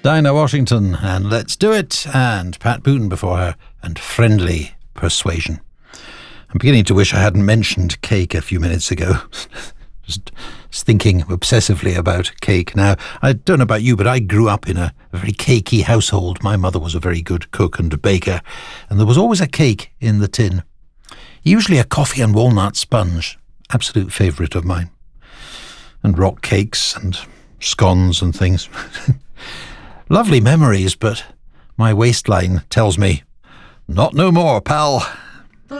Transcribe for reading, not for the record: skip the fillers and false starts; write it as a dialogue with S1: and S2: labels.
S1: Dinah Washington and Let's Do It, and Pat Boone before her, and Friendly Persuasion. I'm beginning to wish I hadn't mentioned cake a few minutes ago. Just thinking obsessively about cake. Now, I don't know about you, but I grew up in a very cakey household. My mother was a very good cook and baker, and there was always a cake in the tin. Usually a coffee and walnut sponge, absolute favourite of mine. And rock cakes and scones and things. Lovely memories, but my waistline tells me, not no more, pal.